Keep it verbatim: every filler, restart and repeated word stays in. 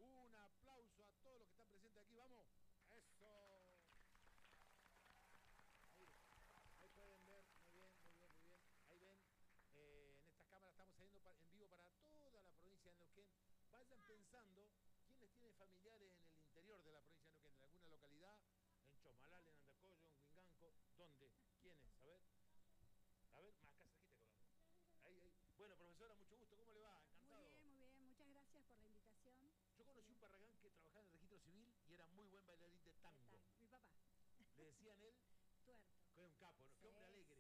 Un aplauso a todos los que están presentes aquí, vamos. Eso. Mire, ahí pueden ver, muy bien, muy bien, muy bien. Ahí ven, eh, en estas cámaras estamos saliendo en vivo para toda la provincia de Neuquén. Vayan pensando quiénes tienen familiares en el interior de la provincia de Neuquén, en alguna localidad, en Chomalal, en Andacollo, en Huinganco. ¿Dónde? ¿Quiénes? A ver. A ver, más acá cerquita con la... Ahí, ahí. Bueno, profesora, mucho gusto. ¿Cómo le va? Encantado. Muy bien, muy bien. Muchas gracias por la invitación. Yo conocí un Barragán que trabajaba en el registro civil y era muy buen bailarín de tango. Mi papá. Le decían él... Tuerto. Que era un capo, ¿no? Sí, Qué hombre alegre.